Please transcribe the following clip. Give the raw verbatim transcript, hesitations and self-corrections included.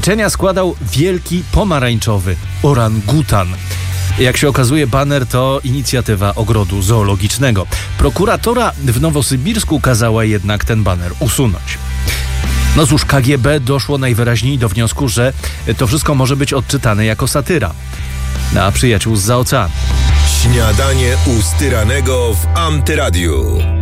Życzenia składał wielki pomarańczowy orangutan. Jak się okazuje, baner to inicjatywa ogrodu zoologicznego. Prokuratora w Nowosybirsku kazała jednak ten baner usunąć. No cóż, K G B doszło najwyraźniej do wniosku, że to wszystko może być odczytane jako satyra na przyjaciół zza oceanu. Śniadanie u Styranego w Antyradiu.